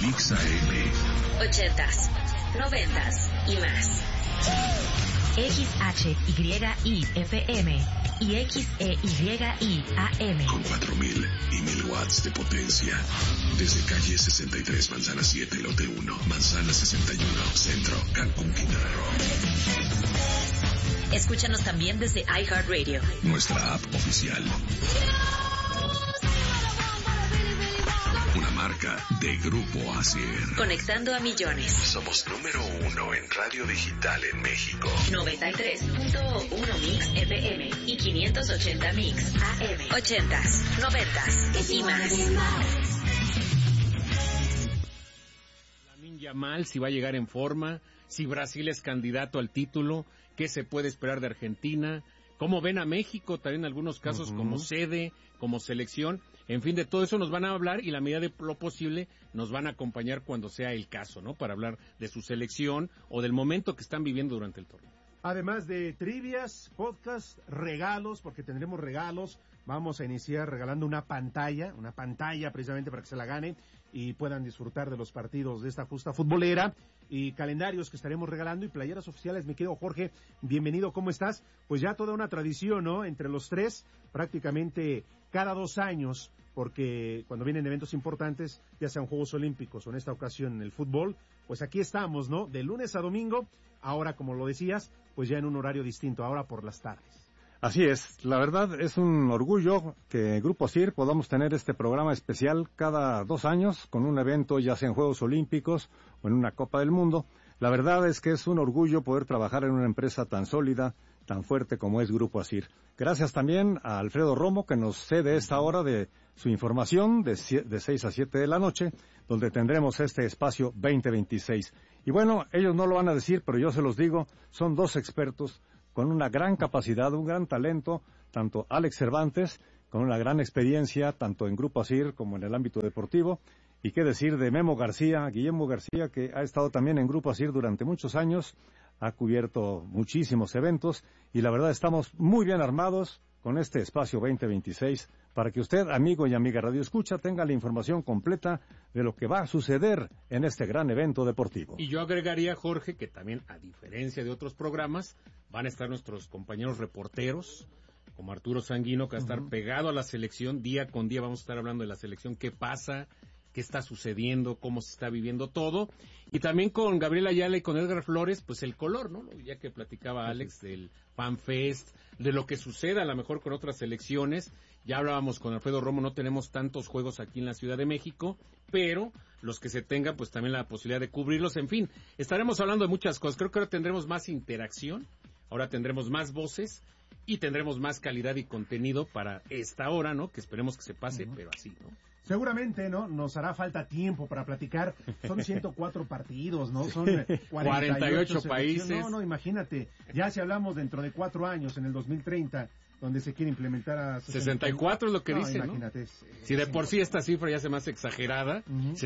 Mix AM. 80s, 90s y más. XHYIFM y XEYIAM. Con 4000 y 1000 watts de potencia. Desde calle 63, Manzana 7, Lote 1, Manzana 61, Centro, Cancún, Quintana Roo. Escúchanos también desde iHeartRadio. Nuestra app oficial. Una marca de Grupo ASIR. Conectando a millones. Somos número 1 en radio digital en México. 93.1 Mix FM y 580 Mix AM. 80s, 90s y más. Lamine Yamal, si va a llegar en forma, si Brasil es candidato al título, qué se puede esperar de Argentina, cómo ven a México también en algunos casos como sede, como selección, en fin, de todo eso nos van a hablar y la medida de lo posible nos van a acompañar cuando sea el caso, ¿no? Para hablar de su selección o del momento que están viviendo durante el torneo. Además de trivias, podcast, regalos, porque tendremos regalos. Vamos a iniciar regalando una pantalla precisamente para que se la ganen y puedan disfrutar de los partidos de esta justa futbolera, y calendarios que estaremos regalando y playeras oficiales. Mi querido Jorge, bienvenido, ¿cómo estás? Pues ya toda una tradición, ¿no? Entre los tres, prácticamente cada 2 años, porque cuando vienen eventos importantes, ya sean Juegos Olímpicos o en esta ocasión el fútbol, pues aquí estamos, ¿no? De lunes a domingo, ahora como lo decías, pues ya en un horario distinto, ahora por las tardes. Así es, la verdad es un orgullo que Grupo ASIR podamos tener este programa especial cada 2 años con un evento, ya sea en Juegos Olímpicos o en una Copa del Mundo. La verdad es que es un orgullo poder trabajar en una empresa tan sólida, tan fuerte como es Grupo ASIR. Gracias también a Alfredo Romo, que nos cede esta hora de su información de 6 a 7 de la noche, donde tendremos este espacio 2026. Y bueno, ellos no lo van a decir, pero yo se los digo, son 2 expertos con una gran capacidad, un gran talento, tanto Alex Cervantes, con una gran experiencia, tanto en Grupo ASIR como en el ámbito deportivo, y qué decir de Memo García, Guillermo García, que ha estado también en Grupo ASIR durante muchos años, ha cubierto muchísimos eventos, y la verdad estamos muy bien armados con este espacio 2026, para que usted, amigo y amiga Radio Escucha, tenga la información completa de lo que va a suceder en este gran evento deportivo. Y yo agregaría, Jorge, que también, a diferencia de otros programas, van a estar nuestros compañeros reporteros, como Arturo Sanguino, que va a estar pegado a la selección, día con día vamos a estar hablando de la selección, qué pasa, qué está sucediendo, cómo se está viviendo todo, y también con Gabriel Ayala y con Edgar Flores, pues el color, ¿no? Ya que platicaba Alex del Fan Fest, de lo que suceda a lo mejor con otras selecciones. Ya hablábamos con Alfredo Romo, no tenemos tantos juegos aquí en la Ciudad de México, pero los que se tengan, pues también la posibilidad de cubrirlos. En fin, estaremos hablando de muchas cosas. Creo que ahora tendremos más interacción, ahora tendremos más voces y tendremos más calidad y contenido para esta hora, ¿no? Que esperemos que se pase, pero así, ¿no? Seguramente, ¿no? Nos hará falta tiempo para platicar. Son 104 partidos, ¿no? Son 48 países. No, imagínate. Ya si hablamos dentro de 4 años, en el 2030, donde se quiere implementar a 64 es lo que dice, imagínate, ¿no? Si de por sí esta cifra ya se me hace exagerada,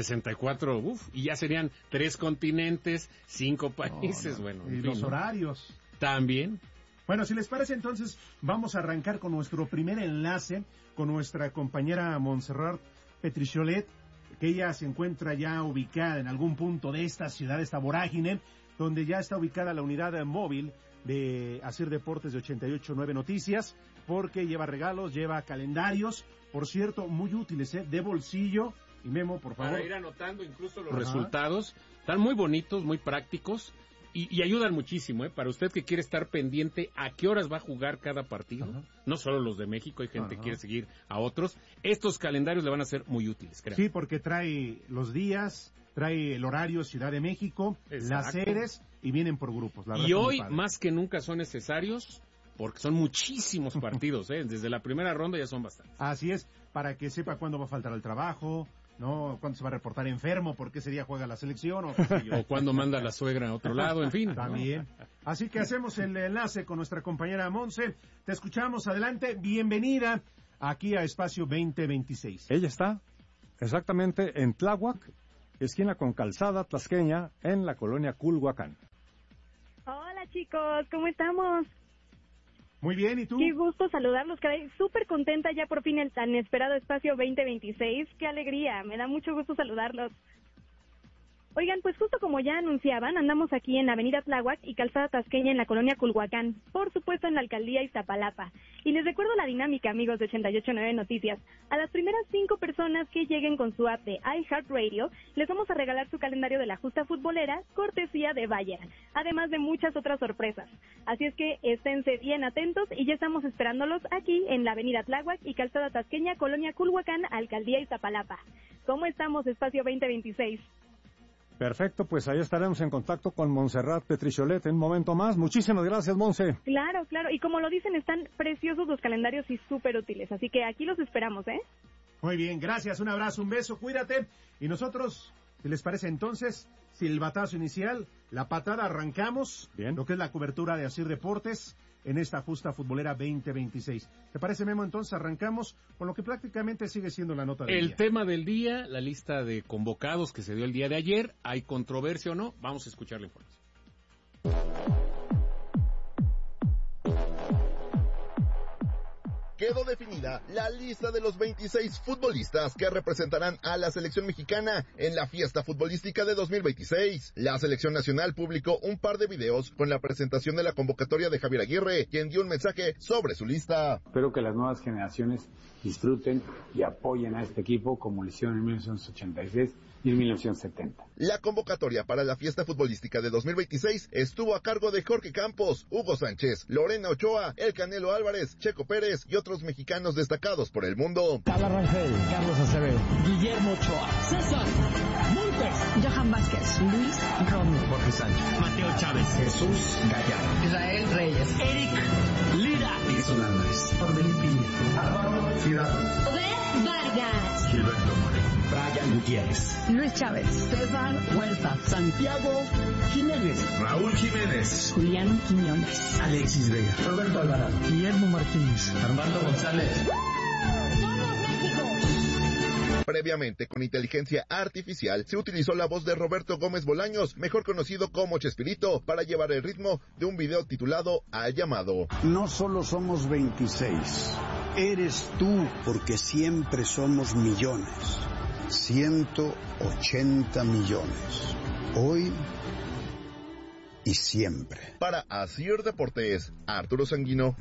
64, y ya serían 3 continentes, 5 países, bueno. Y en los fin, horarios. También. Bueno, si les parece, entonces vamos a arrancar con nuestro primer enlace con nuestra compañera Montserrat Petricholet, que ella se encuentra ya ubicada en algún punto de esta ciudad, esta vorágine, donde ya está ubicada la unidad móvil de ASIR Deportes de 88.9 Noticias, porque lleva regalos, lleva calendarios, por cierto, muy útiles, de bolsillo. Y Memo, por favor. Para ir anotando incluso los resultados, están muy bonitos, muy prácticos. Y ayudan muchísimo, para usted que quiere estar pendiente a qué horas va a jugar cada partido, no solo los de México, hay gente que quiere seguir a otros, estos calendarios le van a ser muy útiles, creo. Sí, porque trae los días, trae el horario Ciudad de México, las sedes, y vienen por grupos. La y hoy, más que nunca, son necesarios, porque son muchísimos partidos, desde la primera ronda ya son bastantes. Así es, para que sepa cuándo va a faltar al trabajo, ¿no? Cuándo se va a reportar enfermo, porque ese día juega la selección, o qué sé yo. O cuándo manda la suegra a otro lado, en fin. También. ¿No? Así que hacemos el enlace con nuestra compañera Monse. Te escuchamos, adelante. Bienvenida aquí a Espacio 2026. Ella está exactamente en Tláhuac, esquina con Calzada Tasqueña, en la colonia Culhuacán. Hola chicos, ¿cómo estamos? Muy bien, ¿y tú? Qué gusto saludarlos, caray, súper contenta ya por fin el tan esperado Espacio 2026, qué alegría, me da mucho gusto saludarlos. Oigan, pues justo como ya anunciaban, andamos aquí en Avenida Tláhuac y Calzada Tasqueña en la colonia Culhuacán, por supuesto en la alcaldía Iztapalapa. Y les recuerdo la dinámica, amigos de 88.9 Noticias. A las primeras 5 personas que lleguen con su app de iHeartRadio, les vamos a regalar su calendario de la justa futbolera, cortesía de Bayer, además de muchas otras sorpresas. Así es que esténse bien atentos y ya estamos esperándolos aquí en la Avenida Tláhuac y Calzada Tasqueña, colonia Culhuacán, alcaldía Iztapalapa. ¿Cómo estamos, Espacio 2026? Perfecto, pues ahí estaremos en contacto con Montserrat Petricholet en un momento más. Muchísimas gracias, Monse. Claro, claro. Y como lo dicen, están preciosos los calendarios y súper útiles. Así que aquí los esperamos, ¿eh? Muy bien, gracias. Un abrazo, un beso, cuídate. Y nosotros, si les parece entonces, silbatazo inicial, la patada, arrancamos. Bien. Lo que es la cobertura de Asir Deportes en esta justa futbolera 2026. ¿Te parece, Memo? Entonces arrancamos con lo que prácticamente sigue siendo la nota del día. El tema del día, la lista de convocados que se dio el día de ayer. ¿Hay controversia o no? Vamos a escuchar la información. Quedó definida la lista de los 26 futbolistas que representarán a la selección mexicana en la fiesta futbolística de 2026. La selección nacional publicó un par de videos con la presentación de la convocatoria de Javier Aguirre, quien dio un mensaje sobre su lista. Espero que las nuevas generaciones disfruten y apoyen a este equipo como lo hicieron en 1986 y en 1970. La convocatoria para la fiesta futbolística de 2026 estuvo a cargo de Jorge Campos, Hugo Sánchez, Lorena Ochoa, El Canelo Álvarez, Checo Pérez y otros mexicanos destacados por el mundo. Carla Rangel, Carlos Acevedo, Guillermo Ochoa, César Montes, Johan Vázquez, Luis Romo, Jorge Sánchez, Mateo Chávez, Jesús Gallardo, Israel Reyes, Eric Lira, Edson Álvarez, Orbelín Piña, Álvaro Fidalgo, Obed Vargas, Gilberto Moreno, Brian Gutiérrez, Luis Chávez, César Huerta, Santiago Jiménez, Raúl Jiménez, Julián Quiñones, Alexis Vega, Roberto Alvarado, Guillermo Martínez, Armando González. Previamente, con inteligencia artificial, se utilizó la voz de Roberto Gómez Bolaños, mejor conocido como Chespirito, para llevar el ritmo de un video titulado Al Llamado. No solo somos 26, eres tú, porque siempre somos millones, 180 millones, hoy y siempre. Para Asir Deportes, Arturo Sanguino.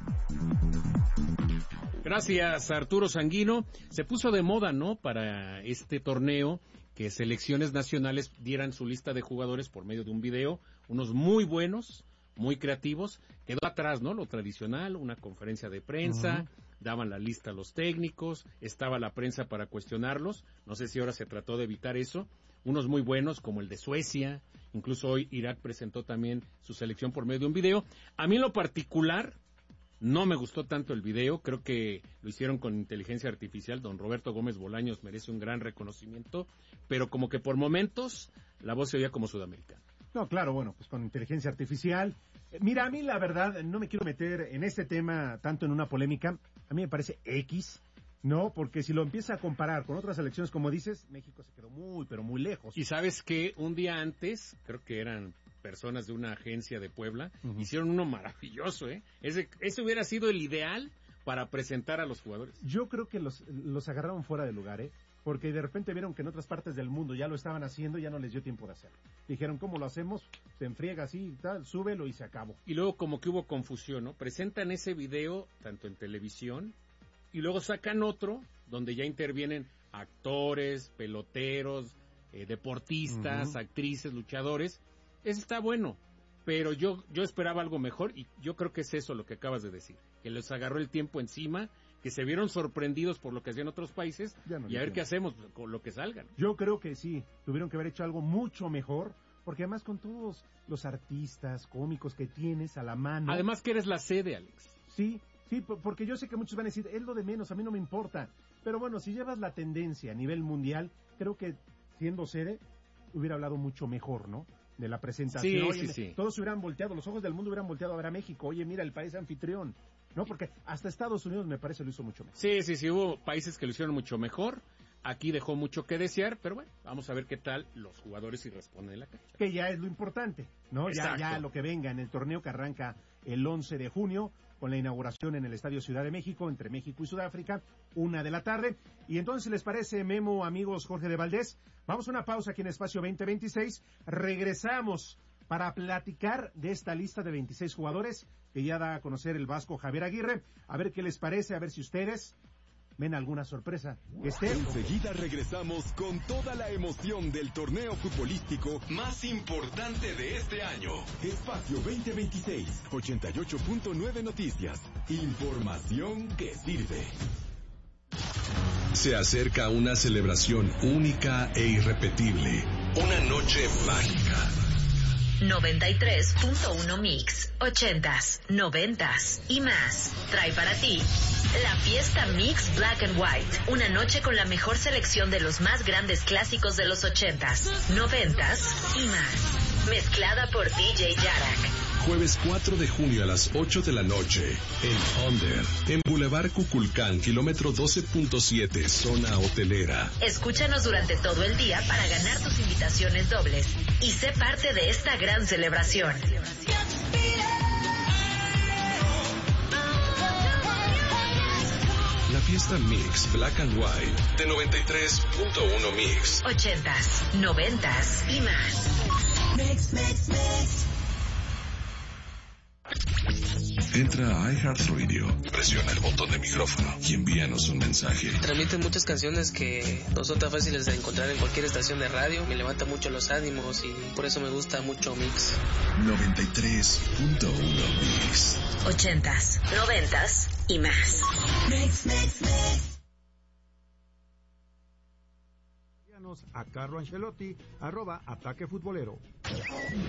Gracias, Arturo Sanguino. Se puso de moda, ¿no?, para este torneo, que selecciones nacionales dieran su lista de jugadores por medio de un video, unos muy buenos, muy creativos. Quedó atrás, ¿no?, lo tradicional, una conferencia de prensa, daban la lista a los técnicos, estaba la prensa para cuestionarlos. No sé si ahora se trató de evitar eso. Unos muy buenos, como el de Suecia, incluso hoy Irak presentó también su selección por medio de un video. A mí en lo particular no me gustó tanto el video, creo que lo hicieron con inteligencia artificial. Don Roberto Gómez Bolaños merece un gran reconocimiento, pero como que por momentos la voz se oía como sudamericana. No, claro, bueno, pues con inteligencia artificial. Mira, a mí la verdad, no me quiero meter en este tema tanto en una polémica. A mí me parece X, ¿no? Porque si lo empieza a comparar con otras selecciones, como dices, México se quedó muy, pero muy lejos. Y sabes que un día antes, creo que eran personas de una agencia de Puebla, hicieron uno maravilloso, ¿eh? Ese hubiera sido el ideal para presentar a los jugadores. Yo creo que los agarraron fuera de lugar, ¿eh? Porque de repente vieron que en otras partes del mundo ya lo estaban haciendo y ya no les dio tiempo de hacerlo. Dijeron, ¿cómo lo hacemos? Se enfriega así y tal, súbelo y se acabó. Y luego como que hubo confusión, ¿no? Presentan ese video tanto en televisión y luego sacan otro donde ya intervienen actores, peloteros, deportistas, actrices, luchadores. Ese está bueno, pero yo esperaba algo mejor y yo creo que es eso lo que acabas de decir, que les agarró el tiempo encima, que se vieron sorprendidos por lo que hacían otros países y a ver qué hacemos con lo que salgan. Yo creo que sí, tuvieron que haber hecho algo mucho mejor, porque además con todos los artistas cómicos que tienes a la mano. Además que eres la sede, Alex. Sí, porque yo sé que muchos van a decir, es lo de menos, a mí no me importa. Pero bueno, si llevas la tendencia a nivel mundial, creo que siendo sede hubiera hablado mucho mejor, ¿no? De la presentación. Sí, oye, sí. Todos se hubieran volteado, los ojos del mundo hubieran volteado a ver a México. Oye, mira, el país anfitrión, ¿no? Porque hasta Estados Unidos me parece lo hizo mucho mejor. Sí, hubo países que lo hicieron mucho mejor. Aquí dejó mucho que desear, pero bueno, vamos a ver qué tal los jugadores si responden en la cancha. Que ya es lo importante, ¿no? Ya lo que venga en el torneo que arranca el 11 de junio con la inauguración en el Estadio Ciudad de México, entre México y Sudáfrica, 1 de la tarde. Y entonces, si les parece, Memo, amigos, Jorge de Valdés, vamos a una pausa aquí en Espacio 2026. Regresamos para platicar de esta lista de 26 jugadores que ya da a conocer el vasco Javier Aguirre. A ver qué les parece, a ver si ustedes ven alguna sorpresa. Enseguida regresamos con toda la emoción del torneo futbolístico más importante de este año. Espacio 2026, 88.9 Noticias. Información que sirve. Se acerca una celebración única e irrepetible. Una noche mágica. 93.1 Mix, 80s, 90s y más. Trae para ti la fiesta Mix Black and White. Una noche con la mejor selección de los más grandes clásicos de los 80s, 90s y más. Mezclada por DJ Yarak. Jueves 4 de junio a las 8 de la noche, en Under, en Boulevard Cuculcán, kilómetro 12.7, zona hotelera. Escúchanos durante todo el día para ganar tus invitaciones dobles y sé parte de esta gran celebración. La fiesta Mix Black and White de 93.1 Mix. 80s, 90s y más. Mix, mix, mix. Entra a iHeartRadio, presiona el botón de micrófono y envíanos un mensaje. Transmiten muchas canciones que no son tan fáciles de encontrar en cualquier estación de radio. Me levanta mucho los ánimos y por eso me gusta mucho Mix. 93.1 Mix. 80s, 90s y más. Mix, mix, mix. A Carlo Ancelotti, @Ataque Futbolero.